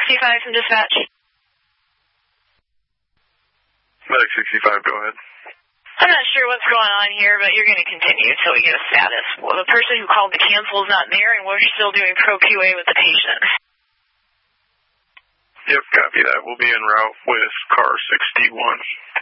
65 from dispatch. Medic 65, go ahead. I'm not sure what's going on here, but you're going to continue until we get a status. Well, the person who called to cancel is not there, and we're still doing pro QA with the patient. Yep, copy that. We'll be en route with car 61.